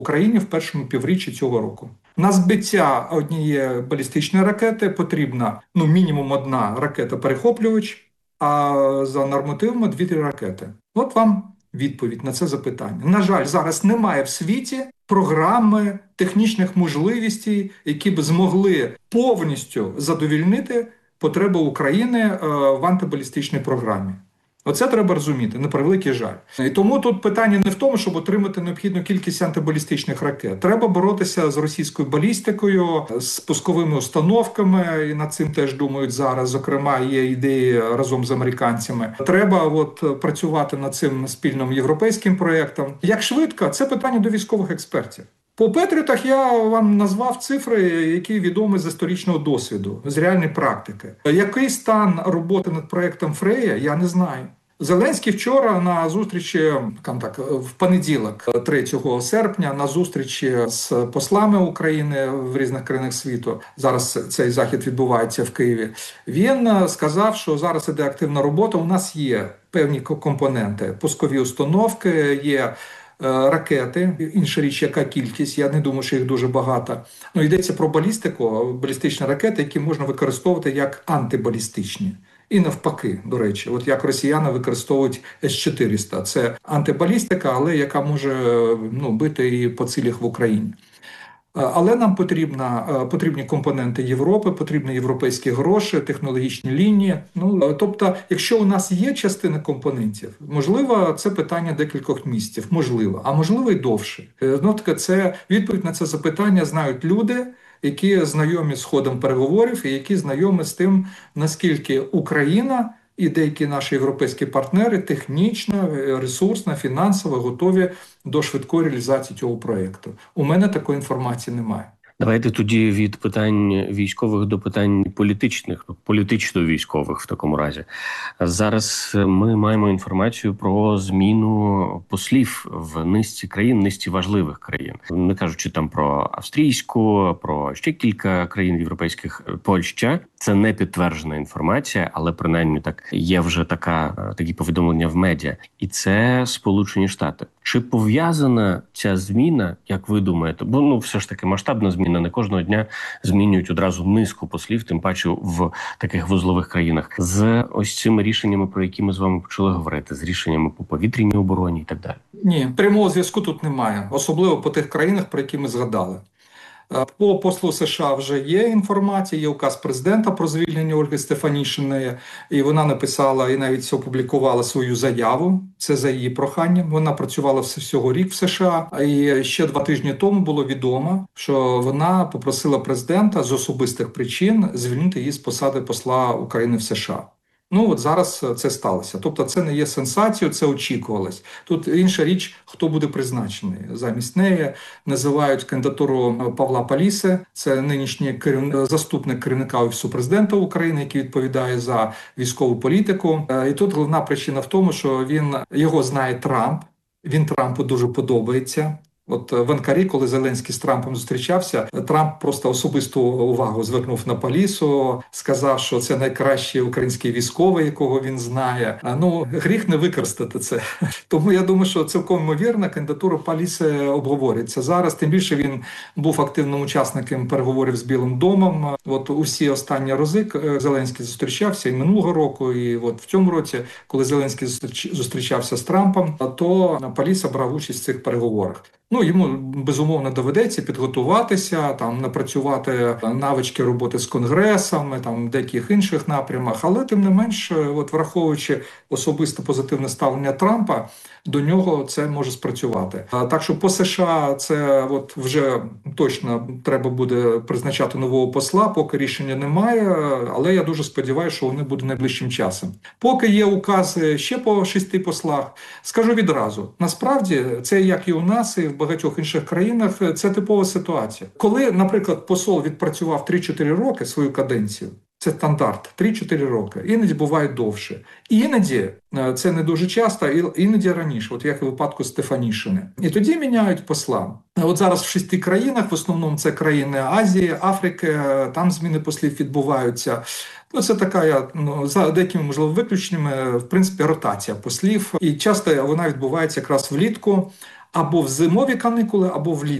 Україні в першому півріччі цього року. На збиття однієї балістичної ракети потрібна мінімум одна ракета-перехоплювач, а за нормативами 2-3 ракети. От вам відповідь на це запитання. На жаль, зараз немає в світі програми, технічних можливостей, які б змогли повністю задовільнити потреби України в антибалістичній програмі. Оце треба розуміти, на превеликий жаль. І тому тут питання не в тому, щоб отримати необхідну кількість антибалістичних ракет. Треба боротися з російською балістикою, з пусковими установками, і над цим теж думають зараз. Зокрема, є ідеї разом з американцями. Треба працювати над цим спільним європейським проєктом. Як швидко? Це питання до військових експертів. По Петріотах я вам назвав цифри, які відомі з історичного досвіду, з реальної практики. Який стан роботи над проєктом Фрея, я не знаю. Зеленський вчора на зустрічі, в понеділок, 3 серпня, на зустрічі з послами України в різних країнах світу, зараз цей захід відбувається в Києві, він сказав, що зараз іде активна робота, у нас є певні компоненти, пускові установки, є ракети, інша річ, яка кількість, я не думаю, що їх дуже багато. Йдеться про балістику, балістичні ракети, які можна використовувати як антибалістичні. І навпаки, до речі, як росіяни використовують С-400. Це антибалістика, але яка може бити і по цілях в Україні. Але нам потрібні компоненти Європи, потрібні європейські гроші, технологічні лінії. Тобто, якщо у нас є частина компонентів, можливо, це питання декількох місяців, можливо, а можливо і довше. Це відповідь на це запитання знають люди, які знайомі з ходом переговорів і які знайомі з тим, наскільки Україна і деякі наші європейські партнери технічно, ресурсно, фінансово готові до швидкої реалізації цього проєкту. У мене такої інформації немає. Давайте тоді від питань військових до питань політичних, політично-військових в такому разі. Зараз ми маємо інформацію про зміну послів в низці країн, низці важливих країн. Не кажучи там про австрійську, про ще кілька країн європейських, Польща. Це не підтверджена інформація, але принаймні так є вже такі повідомлення в медіа. І це Сполучені Штати. Чи пов'язана ця зміна, як ви думаєте? Бо все ж таки масштабна зміна, не кожного дня змінюють одразу низку послів, тим паче в таких вузлових країнах. З ось цими рішеннями, про які ми з вами почали говорити, з рішеннями по повітряній обороні і так далі. Ні, прямого зв'язку тут немає, особливо по тих країнах, про які ми згадали. По послу США вже є інформація, є указ президента про звільнення Ольги Стефанішиної, і вона написала і навіть опублікувала свою заяву, це за її проханням. Вона працювала всього рік в США, і ще 2 тижні тому було відомо, що вона попросила президента з особистих причин звільнити її з посади посла України в США. Зараз це сталося. Тобто це не є сенсацією, це очікувалось. Тут інша річ, хто буде призначений. Замість неї називають кандидатуру Павла Паліси, це нинішній заступник керівника Офісу президента України, який відповідає за військову політику. І тут головна причина в тому, що його знає Трамп, він Трампу дуже подобається. В Анкарі, коли Зеленський з Трампом зустрічався, Трамп просто особисту увагу звернув на Палісу, сказав, що це найкращий український військовий, якого він знає. Гріх не використати це. Тому я думаю, що цілком ймовірно кандидатура Паліси обговорюється зараз. Тим більше він був активним учасником переговорів з Білим домом. Усі останні рази Зеленський зустрічався і минулого року, і в цьому році, коли Зеленський зустрічався з Трампом, то Паліса брав участь в цих переговорах. Йому, безумовно, доведеться підготуватися, напрацювати навички роботи з Конгресом, деяких інших напрямах, але тим не менш, враховуючи особисто позитивне ставлення Трампа, до нього це може спрацювати. Так що по США це вже точно треба буде призначати нового посла, поки рішення немає, але я дуже сподіваюся, що вони будуть найближчим часом. Поки є укази ще по 6 послах, скажу відразу, насправді це як і у нас, і в багатьох інших країнах, це типова ситуація. Коли, наприклад, посол відпрацював 3-4 роки свою каденцію, це стандарт, 3-4 роки. Іноді буває довше. Іноді, це не дуже часто, іноді раніше, як і в випадку Стефанішини. І тоді міняють посла. Зараз в 6 країнах, в основному це країни Азії, Африки, там зміни послів відбуваються. Це така, за деякими, можливо, виключеннями, в принципі, ротація послів. І часто вона відбувається якраз влітку. або в зимові канікули, або в літні.